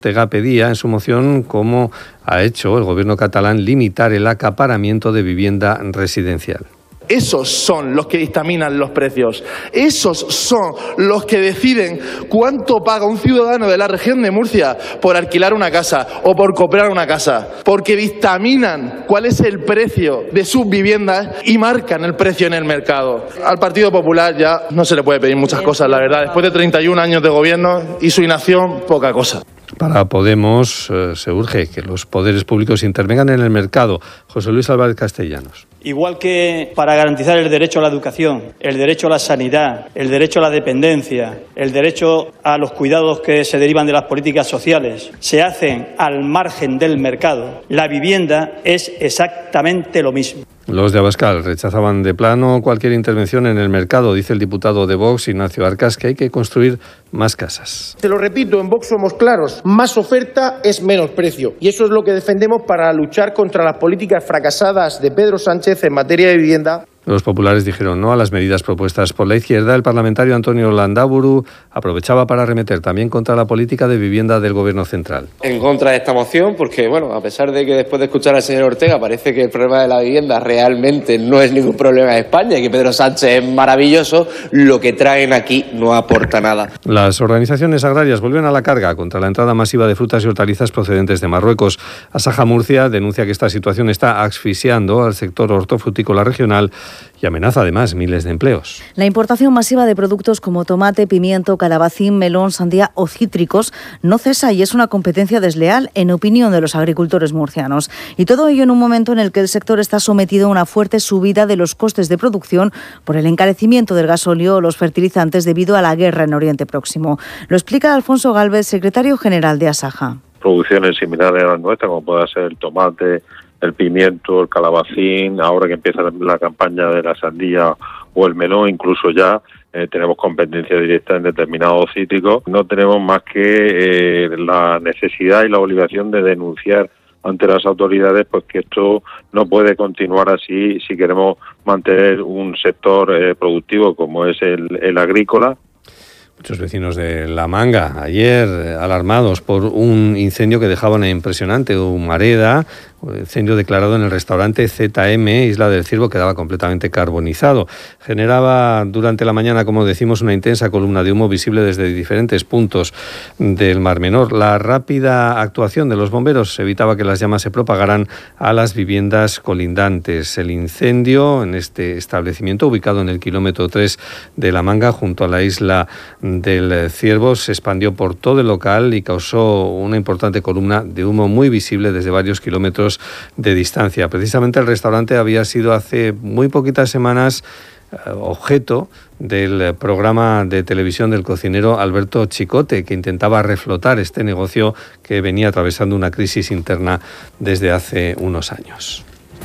Ortega pedía en su moción, como ha hecho el gobierno catalán, limitar el acaparamiento de vivienda residencial. Esos son los que dictaminan los precios. Esos son los que deciden cuánto paga un ciudadano de la región de Murcia por alquilar una casa o por comprar una casa. Porque dictaminan cuál es el precio de sus viviendas y marcan el precio en el mercado. Al Partido Popular ya no se le puede pedir muchas cosas, la verdad. Después de 31 años de gobierno y su inacción, poca cosa. Para Podemos se urge que los poderes públicos intervengan en el mercado. José Luis Álvarez Castellanos. Igual que para garantizar el derecho a la educación, el derecho a la sanidad, el derecho a la dependencia, el derecho a los cuidados que se derivan de las políticas sociales, se hacen al margen del mercado, la vivienda es exactamente lo mismo. Los de Abascal rechazaban de plano cualquier intervención en el mercado. Dice el diputado de Vox, Ignacio Arcas, que hay que construir más casas. Te lo repito, en Vox somos claros. Más oferta es menos precio. Y eso es lo que defendemos para luchar contra las políticas fracasadas de Pedro Sánchez en materia de vivienda. Los populares dijeron no a las medidas propuestas por la izquierda. El parlamentario Antonio Landaburu aprovechaba para arremeter también contra la política de vivienda del Gobierno central. En contra de esta moción, porque bueno, a pesar de que después de escuchar al señor Ortega parece que el problema de la vivienda realmente no es ningún problema de España y que Pedro Sánchez es maravilloso, lo que traen aquí no aporta nada. Las organizaciones agrarias vuelven a la carga contra la entrada masiva de frutas y hortalizas procedentes de Marruecos. Asaja Murcia denuncia que esta situación está asfixiando al sector hortofrutícola regional y amenaza además miles de empleos. La importación masiva de productos como tomate, pimiento, calabacín, melón, sandía o cítricos no cesa y es una competencia desleal, en opinión de los agricultores murcianos. Y todo ello en un momento en el que el sector está sometido a una fuerte subida de los costes de producción por el encarecimiento del gasóleo o los fertilizantes debido a la guerra en Oriente Próximo. Lo explica Alfonso Gálvez, secretario general de Asaja. Producciones similares a las nuestras, como pueda ser el tomate, el pimiento, el calabacín, ahora que empieza la campaña de la sandía o el melón, incluso ya tenemos competencia directa en determinados cítricos. No tenemos más que la necesidad y la obligación de denunciar ante las autoridades pues que esto no puede continuar así si queremos mantener un sector productivo como es el agrícola. Muchos vecinos de La Manga ayer alarmados por un incendio que dejaba una impresionante humareda, incendio declarado en el restaurante ZM Isla del Ciervo, quedaba completamente carbonizado. Generaba durante la mañana, como decimos, una intensa columna de humo visible desde diferentes puntos del Mar Menor. La rápida actuación de los bomberos evitaba que las llamas se propagaran a las viviendas colindantes. El incendio en este establecimiento, ubicado en el kilómetro 3 de La Manga, junto a la Isla del Ciervo, se expandió por todo el local y causó una importante columna de humo muy visible desde varios kilómetros de distancia. Precisamente el restaurante había sido hace muy poquitas semanas objeto del programa de televisión del cocinero Alberto Chicote, que intentaba reflotar este negocio que venía atravesando una crisis interna desde hace unos años.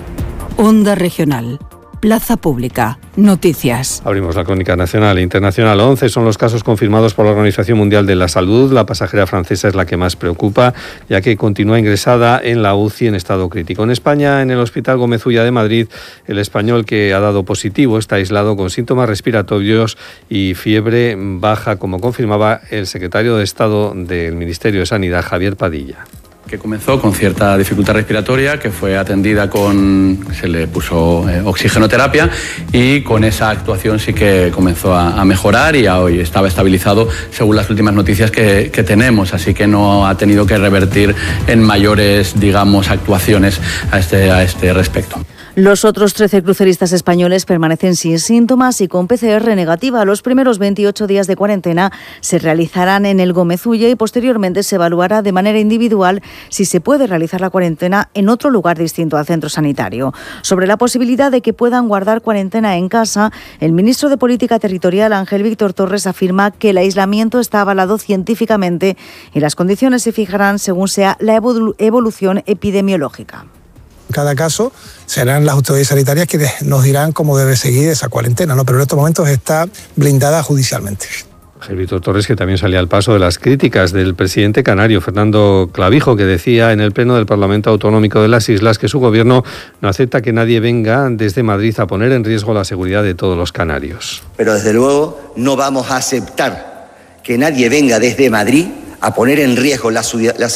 Onda Regional. Plaza Pública. Noticias. Abrimos la crónica nacional e internacional. 11 son los casos confirmados por la Organización Mundial de la Salud. La pasajera francesa es la que más preocupa, ya que continúa ingresada en la UCI en estado crítico. En España, en el Hospital Gómez Ulla de Madrid, el español que ha dado positivo está aislado con síntomas respiratorios y fiebre baja, como confirmaba el secretario de Estado del Ministerio de Sanidad, Javier Padilla. Que comenzó con cierta dificultad respiratoria, que fue atendida se le puso oxigenoterapia y con esa actuación sí que comenzó a mejorar y hoy estaba estabilizado según las últimas noticias que tenemos, así que no ha tenido que revertir en mayores, digamos, actuaciones a este respecto. Los otros 13 cruceristas españoles permanecen sin síntomas y con PCR negativa. Los primeros 28 días de cuarentena se realizarán en el Gómez Ulla y posteriormente se evaluará de manera individual si se puede realizar la cuarentena en otro lugar distinto al centro sanitario. Sobre la posibilidad de que puedan guardar cuarentena en casa, el ministro de Política Territorial, Ángel Víctor Torres, afirma que el aislamiento está avalado científicamente y las condiciones se fijarán según sea la evolución epidemiológica. En cada caso serán las autoridades sanitarias quienes nos dirán cómo debe seguir esa cuarentena, ¿no? Pero en estos momentos está blindada judicialmente. Víctor Torres, que también salía al paso de las críticas del presidente canario, Fernando Clavijo, que decía en el Pleno del Parlamento Autonómico de las Islas que su gobierno no acepta que nadie venga desde Madrid a poner en riesgo la seguridad de todos los canarios. Pero desde luego no vamos a aceptar que nadie venga desde Madrid a poner en riesgo la